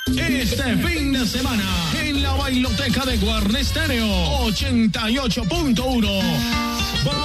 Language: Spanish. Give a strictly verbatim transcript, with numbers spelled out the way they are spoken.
Este fin de semana, en la bailoteca de Guarnestereo ochenta y ocho punto uno.